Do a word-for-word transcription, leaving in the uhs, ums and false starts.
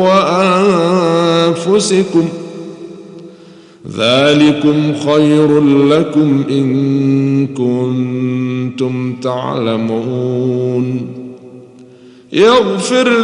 وأنفسكم ذلكم خير لكم إن كنتم تعلمون. يغفر